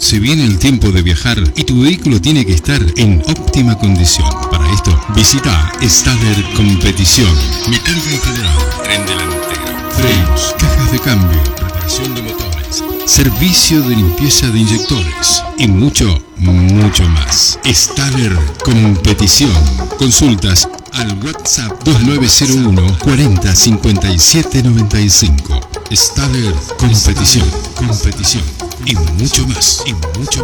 Se viene el tiempo de viajar y tu vehículo tiene que estar en óptima condición. Para esto, visita Staller Competición. Mecánica integral, tren delantero, frenos, cajas de cambio, reparación de motores, servicio de limpieza de inyectores y mucho, mucho más. Staller Competición. Consultas al WhatsApp 2901 40 57 95. Staller Competición y mucho más,